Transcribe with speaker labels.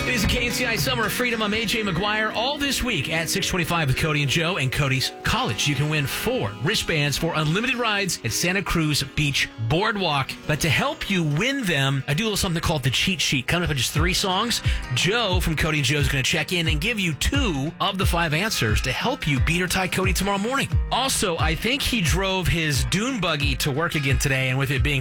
Speaker 1: It is a KNCI Summer of Freedom. I'm AJ McGuire. All this week at 625 with Cody and Joe and Cody's College. You can win 4 wristbands for unlimited rides at Santa Cruz Beach Boardwalk. But to help you win them, I do a little something called the cheat sheet. Coming up in just 3 songs, Joe from Cody and Joe is going to check in and give you 2 of the 5 answers to help you beat or tie Cody tomorrow morning. Also, I think he drove his dune buggy to work again today, and with it being